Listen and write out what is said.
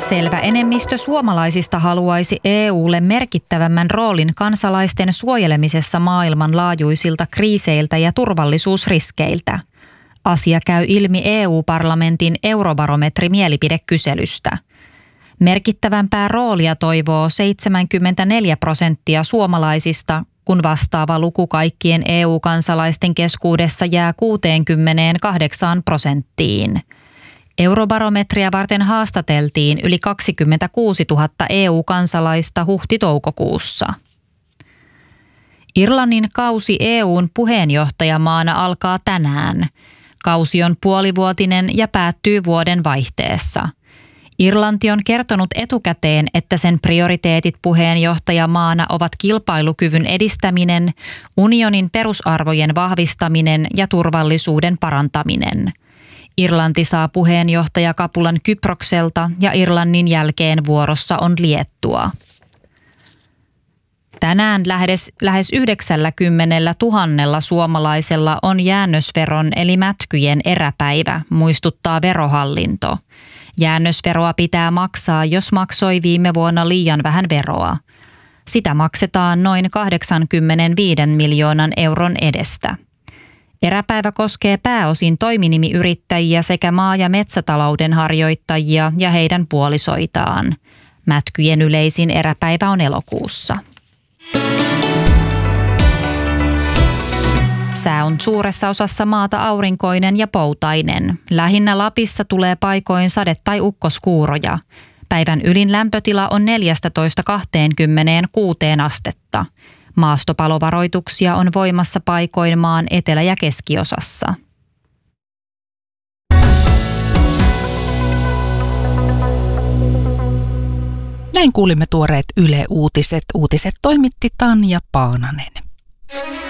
Selvä enemmistö suomalaisista haluaisi EUlle merkittävämmän roolin kansalaisten suojelemisessa maailmanlaajuisilta kriiseiltä ja turvallisuusriskeiltä. Asia käy ilmi EU-parlamentin eurobarometrimielipidekyselystä. Merkittävämpää roolia toivoo 74% suomalaisista, kun vastaava luku kaikkien EU-kansalaisten keskuudessa jää 68%. Eurobarometria varten haastateltiin yli 26 000 EU-kansalaista huhti-toukokuussa. Irlannin kausi EU:n puheenjohtajamaana alkaa tänään. Kausi on puolivuotinen ja päättyy vuoden vaihteessa. Irlanti on kertonut etukäteen, että sen prioriteetit puheenjohtajamaana ovat kilpailukyvyn edistäminen, unionin perusarvojen vahvistaminen ja turvallisuuden parantaminen. Irlanti saa puheenjohtajakapulan Kyprokselta ja Irlannin jälkeen vuorossa on Liettua. Tänään lähes 90 000 suomalaisella on jäännösveron eli mätkyjen eräpäivä, muistuttaa Verohallinto. Jäännösveroa pitää maksaa, jos maksoi viime vuonna liian vähän veroa. Sitä maksetaan noin 85 miljoonan euron edestä. Eräpäivä koskee pääosin toiminimiyrittäjiä sekä maa- ja metsätalouden harjoittajia ja heidän puolisoitaan. Mätkyjen yleisin eräpäivä on elokuussa. Sää on suuressa osassa maata aurinkoinen ja poutainen. Lähinnä Lapissa tulee paikoin sade- tai ukkoskuuroja. Päivän ylin lämpötila on 14–26 astetta. Maastopalovaroituksia on voimassa paikoin maan etelä- ja keskiosassa. Näin kuulimme tuoreet Yle Uutiset. Uutiset toimitti Tanja Paananen.